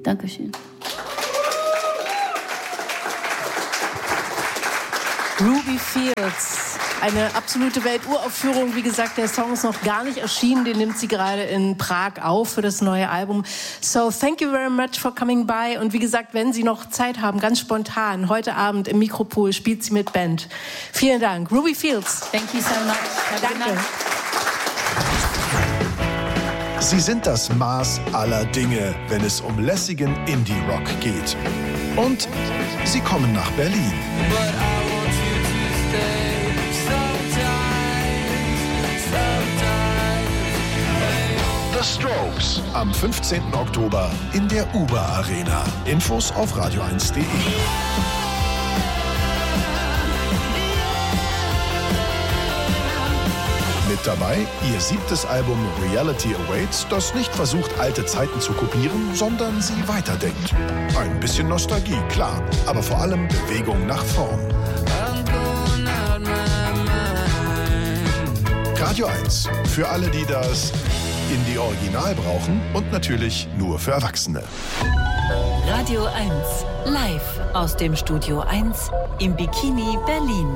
Dankeschön. Ruby Fields, eine absolute Welturaufführung. Wie gesagt, der Song ist noch gar nicht erschienen. Den nimmt sie gerade in Prag auf für das neue Album. So, thank you very much for coming by. Und wie gesagt, wenn Sie noch Zeit haben, ganz spontan, heute Abend im Mikropol spielt sie mit Band. Vielen Dank. Ruby Fields. Thank you so much. Danke. Sie sind das Maß aller Dinge, wenn es um lässigen Indie-Rock geht. Und sie kommen nach Berlin. The Strokes am 15. Oktober in der Uber Arena. Infos auf radio1.de. Mit dabei ihr 7. Album Reality Awaits, das nicht versucht, alte Zeiten zu kopieren, sondern sie weiterdenkt. Ein bisschen Nostalgie, klar, aber vor allem Bewegung nach vorn. Radio 1, für alle, die das Indie-Original brauchen und natürlich nur für Erwachsene. Radio 1, live aus dem Studio 1 im Bikini Berlin.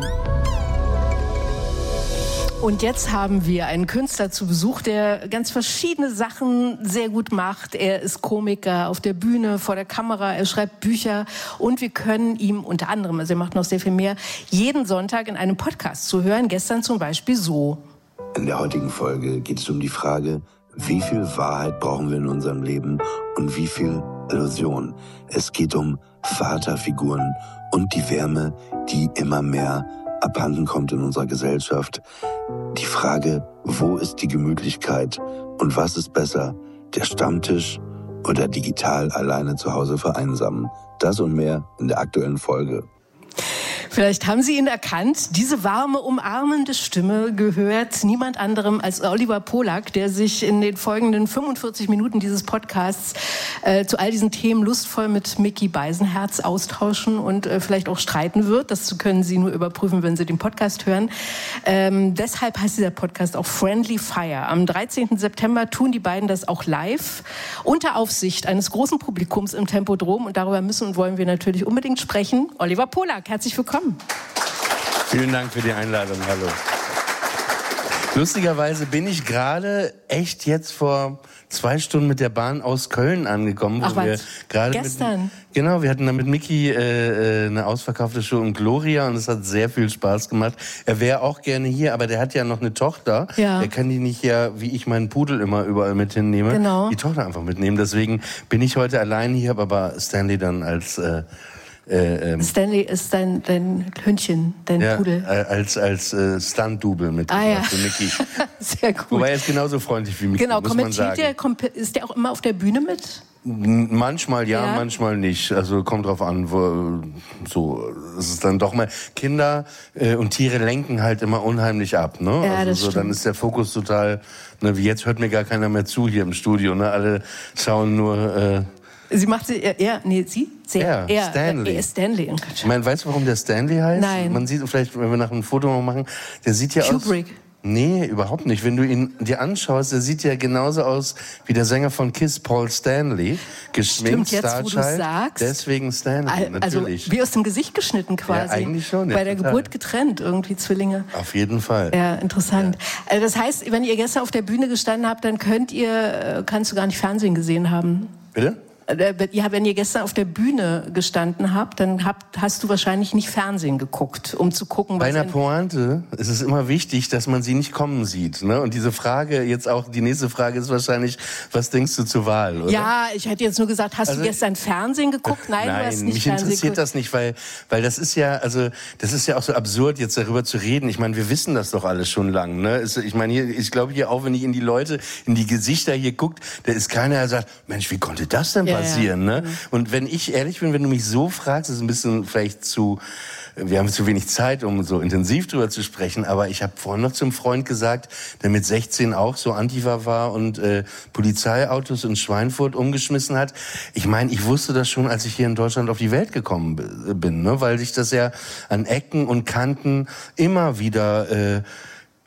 Und jetzt haben wir einen Künstler zu Besuch, der ganz verschiedene Sachen sehr gut macht. Er ist Komiker auf der Bühne, vor der Kamera, er schreibt Bücher und wir können ihm unter anderem, also er macht noch sehr viel mehr, jeden Sonntag in einem Podcast zu hören. Gestern zum Beispiel so. In der heutigen Folge geht es um die Frage, wie viel Wahrheit brauchen wir in unserem Leben und wie viel Illusion. Es geht um Vaterfiguren und die Wärme, die immer mehr abhanden kommt in unserer Gesellschaft. Die Frage, wo ist die Gemütlichkeit und was ist besser, der Stammtisch oder digital alleine zu Hause vereinsamen? Das und mehr in der aktuellen Folge. Vielleicht haben Sie ihn erkannt. Diese warme, umarmende Stimme gehört niemand anderem als Oliver Polak, der sich in den folgenden 45 Minuten dieses Podcasts zu all diesen Themen lustvoll mit Micky Beisenherz austauschen und vielleicht auch streiten wird. Das können Sie nur überprüfen, wenn Sie den Podcast hören. Deshalb heißt dieser Podcast auch Friendly Fire. Am 13. September tun die beiden das auch live unter Aufsicht eines großen Publikums im Tempodrom. Und darüber müssen und wollen wir natürlich unbedingt sprechen. Oliver Polak, herzlich willkommen. Vielen Dank für die Einladung. Hallo. Lustigerweise bin ich gerade echt jetzt vor 2 Stunden mit der Bahn aus Köln angekommen. Ach, wo wir gerade gestern? Genau, wir hatten da mit Micky eine ausverkaufte Show in Gloria und es hat sehr viel Spaß gemacht. Er wäre auch gerne hier, aber der hat ja noch eine Tochter. Ja. Er kann die nicht wie ich meinen Pudel immer überall mit hinnehme, genau. Die Tochter einfach mitnehmen. Deswegen bin ich heute allein hier, aber Stanley dann als... Stanley ist dein Hündchen, dein Pudel. Als Stunt-Double mit für Micky. Sehr gut. Wobei er ist genauso freundlich wie Micky, genau, muss man sagen. Ist der auch immer auf der Bühne mit? Manchmal ja, manchmal nicht. Also kommt drauf an, so es ist dann doch mal Kinder und Tiere lenken halt immer unheimlich ab, ne? Ja, also das so, stimmt. Dann ist der Fokus total, ne, wie jetzt hört mir gar keiner mehr zu hier im Studio, ne? Alle schauen nur Sie macht Stanley. Stanley. Ich meine, weißt du, warum der Stanley heißt? Nein. Man sieht vielleicht, wenn wir nach einem Foto mal machen, der sieht ja Kubrick. aus... Nee, überhaupt nicht. Wenn du ihn dir anschaust, der sieht ja genauso aus wie der Sänger von Kiss, Paul Stanley. Geschminkt, Stimmt, jetzt, wo du sagst. Deswegen Stanley, natürlich. Also wie aus dem Gesicht geschnitten quasi. Ja, eigentlich schon. Bei der Geburt getrennt, irgendwie Zwillinge. Auf jeden Fall. Ja, interessant. Ja. Also das heißt, wenn ihr gestern auf der Bühne gestanden habt, dann kannst du gar nicht Fernsehen gesehen haben. Bitte? Ja, wenn ihr gestern auf der Bühne gestanden habt, dann hast du wahrscheinlich nicht Fernsehen geguckt, um zu gucken, was... Bei einer Pointe ist es immer wichtig, dass man sie nicht kommen sieht. Ne? Und diese Frage, jetzt auch die nächste Frage ist wahrscheinlich, was denkst du zur Wahl, oder? Ja, ich hätte jetzt nur gesagt, hast du gestern Fernsehen geguckt? Nein, du hast nicht mich Fernsehen interessiert geguckt. das nicht, weil das ist ja auch so absurd, jetzt darüber zu reden. Ich meine, wir wissen das doch alles schon lang. Ne? Ich meine, ich glaube hier auch, wenn ich in die Gesichter hier guckt, da ist keiner, der sagt, Mensch, wie konnte das denn passieren? Ne? Und wenn ich ehrlich bin, wenn du mich so fragst, ist ein bisschen vielleicht wir haben zu wenig Zeit, um so intensiv drüber zu sprechen, aber ich habe vorhin noch zum Freund gesagt, der mit 16 auch so Antifa war und Polizeiautos in Schweinfurt umgeschmissen hat. Ich meine, ich wusste das schon, als ich hier in Deutschland auf die Welt gekommen bin, ne? Weil sich das ja an Ecken und Kanten immer wieder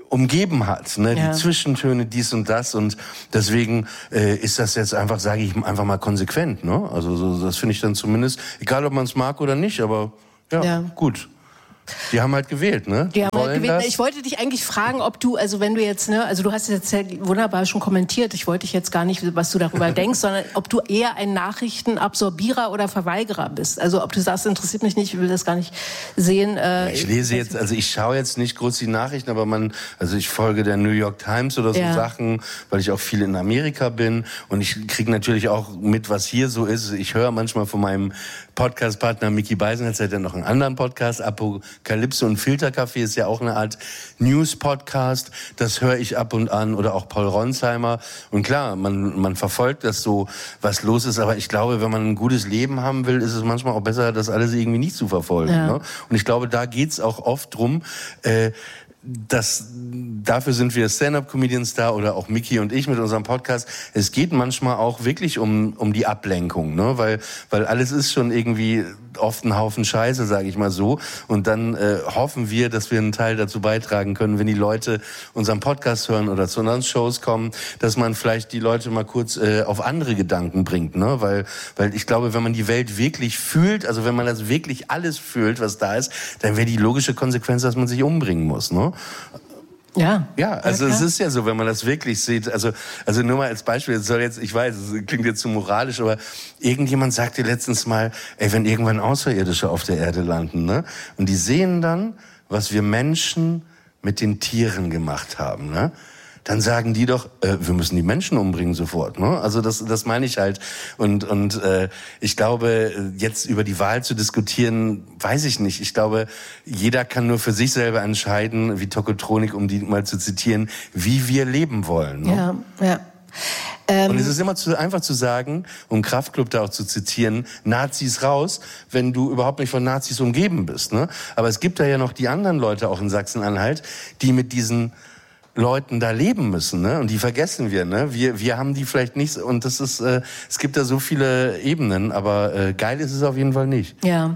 umgeben hat, ne? Ja. Die Zwischentöne, dies und das, und deswegen ist das jetzt einfach, sage ich einfach mal, konsequent, ne? Also so, das finde ich dann zumindest, egal ob man es mag oder nicht, aber ja. Gut. Die haben halt gewählt, ne? Die haben halt gewählt. Ich wollte dich eigentlich fragen, ob du, also wenn du jetzt, ne, also du hast jetzt ja wunderbar schon kommentiert, ich wollte dich jetzt gar nicht, was du darüber denkst, sondern ob du eher ein Nachrichtenabsorbierer oder Verweigerer bist. Also ob du sagst, interessiert mich nicht, ich will das gar nicht sehen. Ich lese jetzt, also ich schaue jetzt nicht groß die Nachrichten, aber also ich folge der New York Times oder so Sachen, weil ich auch viel in Amerika bin, und ich kriege natürlich auch mit, was hier so ist. Ich höre manchmal von meinem Podcast-Partner Micky Beisenherz, der hat ja noch einen anderen Podcast, Apokalypse und Filterkaffee ist ja auch eine Art News-Podcast. Das höre ich ab und an, oder auch Paul Ronsheimer. Und klar, man verfolgt das so, was los ist. Aber ich glaube, wenn man ein gutes Leben haben will, ist es manchmal auch besser, das alles irgendwie nicht zu verfolgen. Ja. Ne? Und ich glaube, da geht's auch oft drum, dafür sind wir Stand-up-Comedians da, oder auch Micky und ich mit unserem Podcast. Es geht manchmal auch wirklich um die Ablenkung, ne? Weil alles ist schon irgendwie oft ein Haufen Scheiße, sage ich mal so. Und dann hoffen wir, dass wir einen Teil dazu beitragen können, wenn die Leute unseren Podcast hören oder zu unseren Shows kommen, dass man vielleicht die Leute mal kurz auf andere Gedanken bringt, ne? Weil ich glaube, wenn man die Welt wirklich fühlt, also wenn man das wirklich alles fühlt, was da ist, dann wäre die logische Konsequenz, dass man sich umbringen muss, ne? Ja. Ja, also es ist ja so, wenn man das wirklich sieht, also nur mal als Beispiel, ich weiß, es klingt jetzt zu moralisch, aber irgendjemand sagte letztens mal, wenn irgendwann Außerirdische auf der Erde landen, ne, und die sehen dann, was wir Menschen mit den Tieren gemacht haben, ne, dann sagen die doch, wir müssen die Menschen umbringen sofort, ne? Also das meine ich halt. Und ich glaube, jetzt über die Wahl zu diskutieren, weiß ich nicht. Ich glaube, jeder kann nur für sich selber entscheiden, wie Tokotronik, um die mal zu zitieren, wie wir leben wollen. Ne? Ja. Und es ist immer einfach zu sagen, um Kraftklub da auch zu zitieren, Nazis raus, wenn du überhaupt nicht von Nazis umgeben bist, ne? Aber es gibt da ja noch die anderen Leute auch in Sachsen-Anhalt, die mit diesen Leuten da leben müssen, ne? Und die vergessen wir, ne? Wir haben die vielleicht nicht, und das ist, es gibt da so viele Ebenen, aber geil ist es auf jeden Fall nicht. Ja,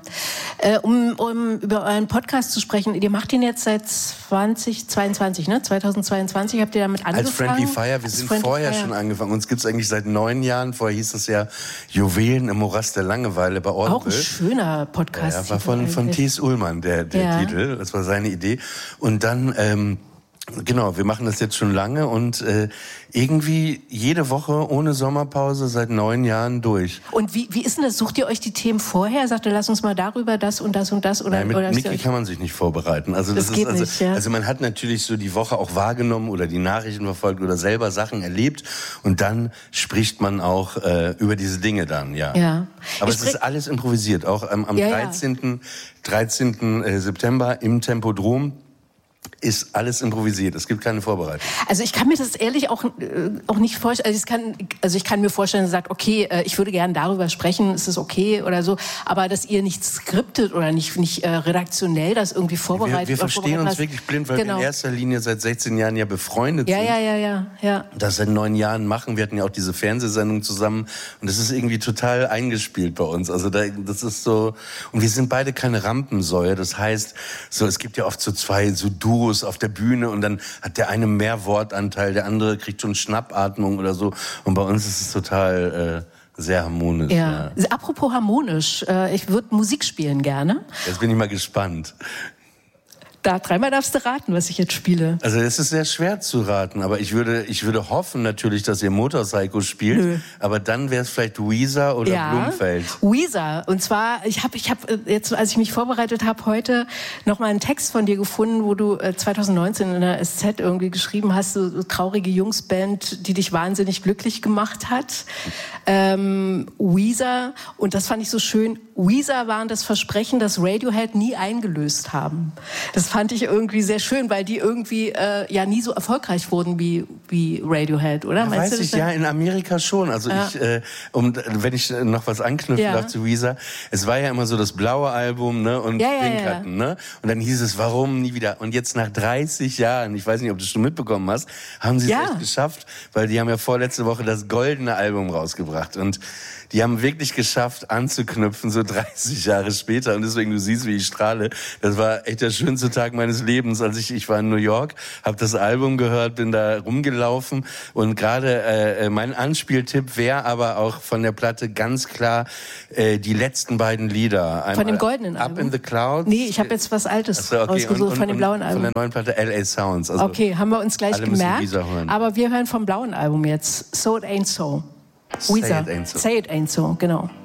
um über euren Podcast zu sprechen, ihr macht ihn jetzt seit 2022, ne? 2022 habt ihr damit angefangen? Als Friendly Fire, wir sind vorher schon angefangen. Uns gibt's eigentlich seit 9 Jahren. Vorher hieß es ja Juwelen im Morast der Langeweile bei Audible. Auch ein schöner Podcast. Ja, war von Thies Ullmann, der Titel. Das war seine Idee. Und dann, genau, wir machen das jetzt schon lange und irgendwie jede Woche ohne Sommerpause seit 9 Jahren durch. Und wie ist denn das? Sucht ihr euch die Themen vorher? Sagt ihr, lass uns mal darüber das und das und das? Oder, Nein, mit Micky kann man sich nicht vorbereiten. Also das geht ist nicht, ja. Also man hat natürlich so die Woche auch wahrgenommen oder die Nachrichten verfolgt oder selber Sachen erlebt, und dann spricht man auch über diese Dinge dann, ja. Aber es ist alles improvisiert, auch am 13. September im Tempodrom. Ist alles improvisiert. Es gibt keine Vorbereitung. Also ich kann mir das ehrlich auch nicht vorstellen. Also ich kann mir vorstellen, sagt, okay, ich würde gerne darüber sprechen, ist es okay oder so. Aber dass ihr nicht skriptet oder nicht redaktionell das irgendwie vorbereitet. Wir verstehen uns wirklich blind, weil wir in erster Linie seit 16 Jahren ja befreundet sind. Ja. Das seit 9 Jahren machen. Wir hatten ja auch diese Fernsehsendung zusammen. Und das ist irgendwie total eingespielt bei uns. Also das ist so. Und wir sind beide keine Rampensäue. Das heißt, so, es gibt ja oft so 2 so Duos auf der Bühne, und dann hat der eine mehr Wortanteil, der andere kriegt schon Schnappatmung oder so. Und bei uns ist es total sehr harmonisch. Ja. Apropos harmonisch, ich würde Musik spielen gerne. Jetzt bin ich mal gespannt. Da 3-mal darfst du raten, was ich jetzt spiele. Also es ist sehr schwer zu raten, aber ich würde hoffen natürlich, dass ihr Motorpsycho spielt. Nö. Aber dann wäre es vielleicht Weezer oder Blumfeld. Weezer. Und zwar, ich hab jetzt, als ich mich vorbereitet habe heute, noch mal einen Text von dir gefunden, wo du 2019 in der SZ irgendwie geschrieben hast, so traurige Jungsband, die dich wahnsinnig glücklich gemacht hat. Weezer. Und das fand ich so schön. Weezer waren das Versprechen, das Radiohead nie eingelöst haben. Das fand ich irgendwie sehr schön, weil die irgendwie nie so erfolgreich wurden wie Radiohead, oder? Ja, meinst du das? Ja, in Amerika schon. Also wenn ich noch was anknüpfen darf zu Weezer, es war ja immer so das blaue Album, ne, und Pink hatten, ne? Und dann hieß es, warum nie wieder? Und jetzt nach 30 Jahren, ich weiß nicht, ob du es schon mitbekommen hast, haben sie es echt geschafft, weil die haben ja vorletzte Woche das goldene Album rausgebracht, und die haben wirklich geschafft, anzuknüpfen, so 30 Jahre später. Und deswegen, du siehst, wie ich strahle. Das war echt der schönste Tag Tag meines Lebens, als ich war in New York, habe das Album gehört, bin da rumgelaufen und gerade mein Anspieltipp wäre aber auch von der Platte ganz klar die letzten beiden Lieder. Von dem goldenen Album? Up in the Clouds. Nee, ich habe jetzt was Altes rausgesucht von dem blauen Album. Von der neuen Platte LA Sounds. Also okay, haben wir uns gleich gemerkt. Aber wir hören vom blauen Album jetzt So It Ain't So. Say It Ain't So. Say It Ain't So, genau.